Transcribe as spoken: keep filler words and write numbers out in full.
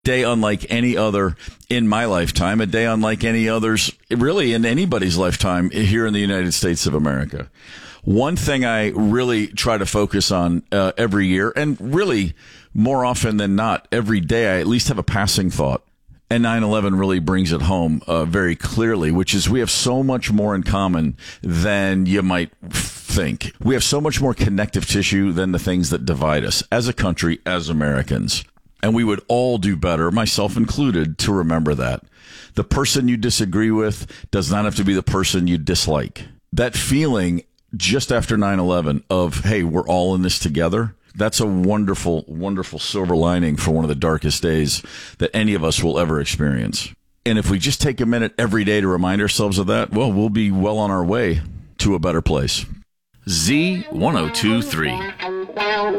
Day unlike any other in my lifetime, a day unlike any others really in anybody's lifetime here in the United States of America. One thing I really try to focus on uh, every year, and really more often than not, every day I at least have a passing thought. And nine eleven really brings it home uh, very clearly, which is we have so much more in common than you might think. We have so much more connective tissue than the things that divide us as a country, as Americans. And we would all do better, myself included, to remember that. The person you disagree with does not have to be the person you dislike. That feeling just after nine eleven of, hey, we're all in this together, that's a wonderful, wonderful silver lining for one of the darkest days that any of us will ever experience. And if we just take a minute every day to remind ourselves of that, well, we'll be well on our way to a better place. Z ten twenty-three.